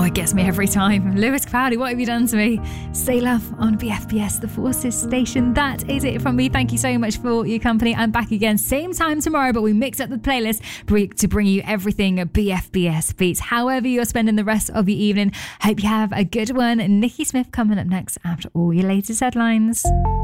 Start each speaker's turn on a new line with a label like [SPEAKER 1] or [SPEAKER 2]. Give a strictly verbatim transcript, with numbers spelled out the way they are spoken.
[SPEAKER 1] Oh, it gets me every time. Lewis Capaldi, what have you done to me? Stay Love on B F B S, the Forces station. That is it from me. Thank you so much for your company. I'm back again same time tomorrow, but we mix up the playlist to bring you everything B F B S beats. However you're spending the rest of your evening, hope you have a good one. Nikki Smith coming up next after all your latest headlines.